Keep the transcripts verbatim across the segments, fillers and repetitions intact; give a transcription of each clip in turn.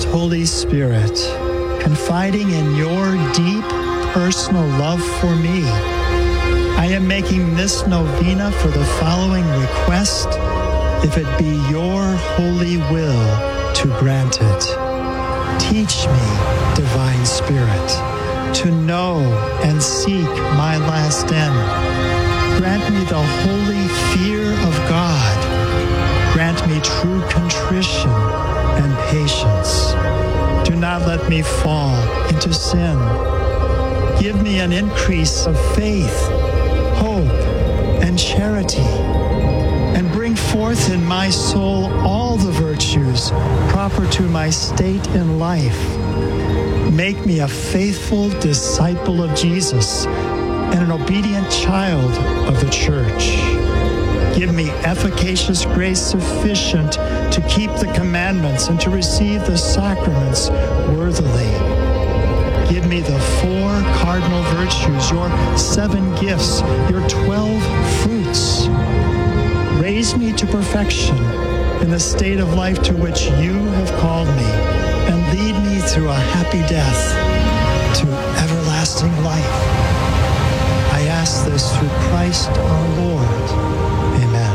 Holy Spirit, confiding in your deep personal love for me, I am making this novena for the following request, if it be your holy will to grant it. Teach me, Divine Spirit, to know and seek my last end. Grant me the holy fear of God. Grant me true contrition and patience. Do not let me fall into sin. Give me an increase of faith, hope, and charity, and bring forth in my soul all the virtues proper to my state in life. Make me a faithful disciple of Jesus and an obedient child of the church. Give me efficacious grace sufficient to keep the commandments and to receive the sacraments worthily. Give me the four cardinal virtues, your seven gifts, your twelve fruits. Raise me to perfection in the state of life to which you have called me, and lead me through a happy death to everlasting life. I ask this through Christ our Lord. Amen.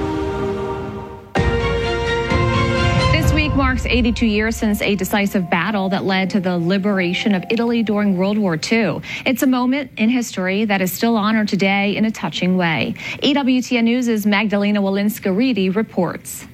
This week marks eighty-two years since a decisive battle that led to the liberation of Italy during World War Two. It's a moment in history that is still honored today in a touching way. E W T N News' Magdalena Walinska-Reedy reports.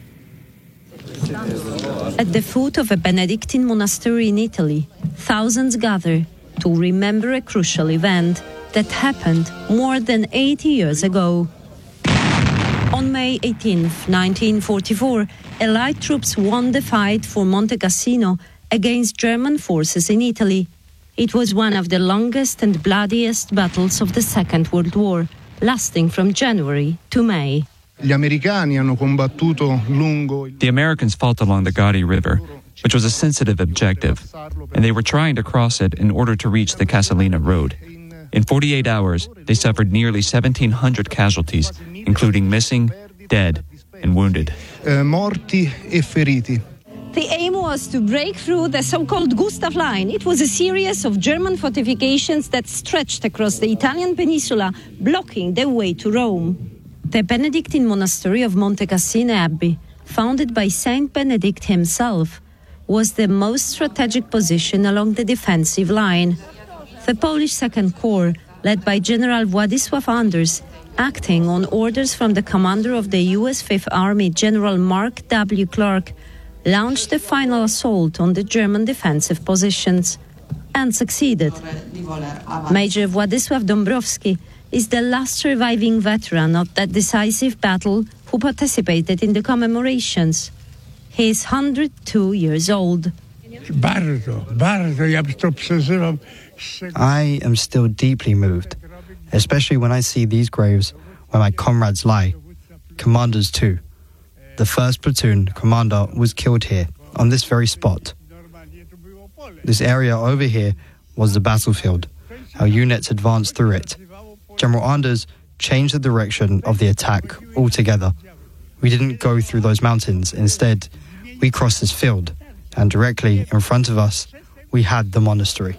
At the foot of a Benedictine monastery in Italy, thousands gather to remember a crucial event that happened more than eighty years ago. On May eighteenth, nineteen forty-four, Allied troops won the fight for Monte Cassino against German forces in Italy. It was one of the longest and bloodiest battles of the Second World War, lasting from January to May. The Americans fought along the Gadi River, which was a sensitive objective, and they were trying to cross it in order to reach the Casalina Road. In forty-eight hours, they suffered nearly seventeen hundred casualties, including missing, dead, and wounded. Uh, morti e feriti. The aim was to break through the so-called Gustav Line. It was a series of German fortifications that stretched across the Italian peninsula, blocking the way to Rome. The Benedictine monastery of Monte Cassino Abbey, founded by Saint Benedict himself, was the most strategic position along the defensive line. The Polish Second Corps, led by General Władysław Anders, acting on orders from the commander of the U S Fifth Army, General Mark W. Clark, launched the final assault on the German defensive positions and succeeded. Major Władysław Dąbrowski is the last surviving veteran of that decisive battle who participated in the commemorations. He is one hundred two years old. I am still deeply moved, especially when I see these graves where my comrades lie. Commanders too. The first platoon commander was killed here, on this very spot. This area over here was the battlefield. Our units advanced through it. General Anders changed the direction of the attack altogether. We didn't go through those mountains. Instead, we crossed this field, and directly in front of us, we had the monastery.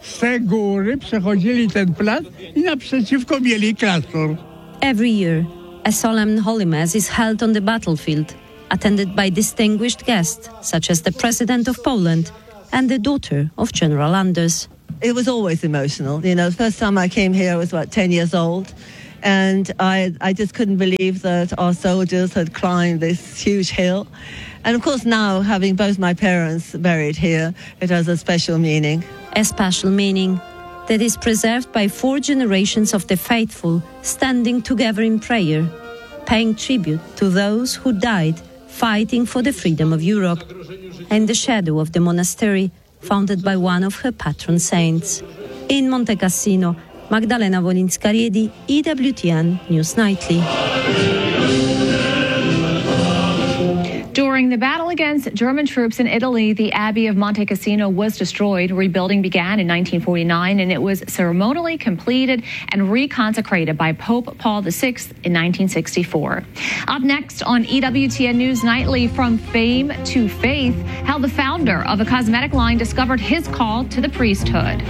Every year, a solemn Holy Mass is held on the battlefield, attended by distinguished guests such as the President of Poland and the daughter of General Anders. It was always emotional. You know, the first time I came here, I was about ten years old, and I, I just couldn't believe that our soldiers had climbed this huge hill. And of course now, having both my parents buried here, it has a special meaning. A special meaning that is preserved by four generations of the faithful standing together in prayer, paying tribute to those who died fighting for the freedom of Europe, in the shadow of the monastery founded by one of her patron saints. In Monte Cassino, Magdalena Walinska-Reedy, E W T N News Nightly. During the battle against German troops in Italy, the Abbey of Monte Cassino was destroyed. Rebuilding began in nineteen forty-nine, and it was ceremonially completed and reconsecrated by Pope Paul the Sixth in nineteen sixty-four. Up next on E W T N News Nightly, from fame to faith, how the founder of a cosmetic line discovered his call to the priesthood.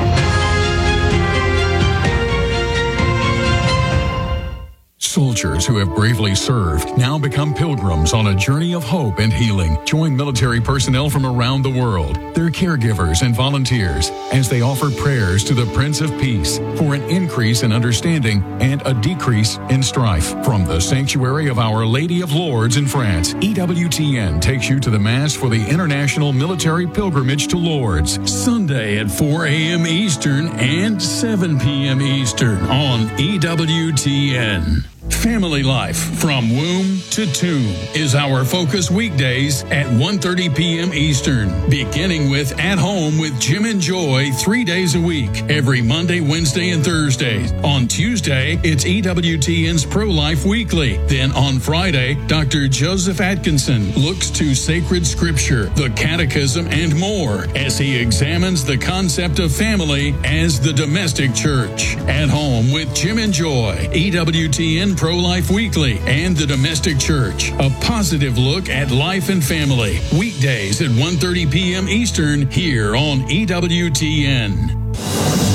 Soldiers who have bravely served now become pilgrims on a journey of hope and healing. Join military personnel from around the world, their caregivers and volunteers, as they offer prayers to the Prince of Peace for an increase in understanding and a decrease in strife. From the sanctuary of Our Lady of Lourdes in France, E W T N takes you to the Mass for the International Military Pilgrimage to Lourdes, Sunday at four a.m. Eastern and seven p.m. Eastern on E W T N. Family life from womb to tomb is our focus weekdays at one thirty p.m. Eastern, beginning with At Home with Jim and Joy three days a week, every Monday, Wednesday, and Thursday. On Tuesday, it's E W T N's Pro-Life Weekly. Then on Friday, Doctor Joseph Atkinson looks to sacred scripture, the catechism, and more as he examines the concept of family as the domestic church. At Home with Jim and Joy, E W T N Pro-Life Weekly, and the Domestic Church. A positive look at life and family. Weekdays at one thirty p.m. Eastern here on E W T N.